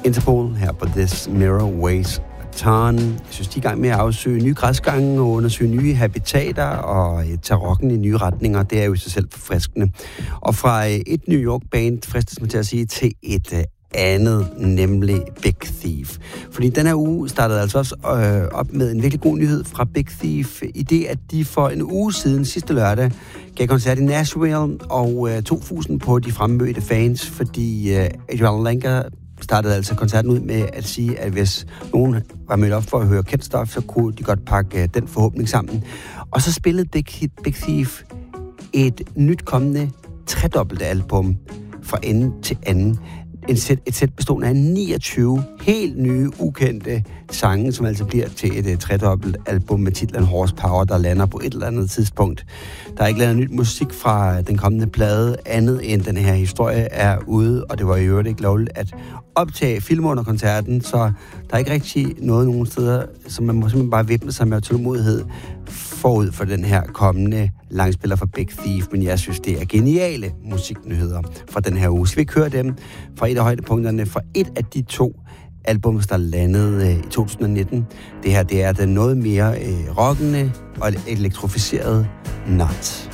Interpol her på This Mirror Weighs a Ton. Jeg synes, de er i gang med at afsøge nye græsgange og undersøge nye habitater og tage rocken i nye retninger. Det er jo i sig selv forfriskende. Og fra et New York-band, fristes man til at sige, til et andet, nemlig Big Thief. Fordi den her uge startede altså også op med en virkelig god nyhed fra Big Thief, i det, at de for en uge siden, sidste lørdag, gav koncert i Nashville og tog fusen på de fremmødte fans, fordi Adrian Lenker startede altså koncerten ud med at sige, at hvis nogen var mødt op for at høre kendt stof, så kunne de godt pakke den forhåbning sammen. Og så spillede Big Thief et nyt kommende tredobbelt album fra ende til anden. Et sæt bestående af 29 helt nye, ukendte sange, som altså bliver til et tredobbelt album med titlen Horsepower, der lander på et eller andet tidspunkt. Der er ikke landet nyt musik fra den kommende plade, andet end den her historie er ude, og det var i øvrigt ikke lovligt at optage film under koncerten, så der er ikke rigtig noget nogen steder, så man må simpelthen bare væbne sig med tålmodighed forud for den her kommende langspiller for Big Thief, men jeg synes, det er geniale musiknyheder fra den her uge. Skal vi ikke høre dem fra et af højdepunkterne fra et af de to albums, der landede i 2019. Det her, det er den noget mere rockende og elektrificerede Not.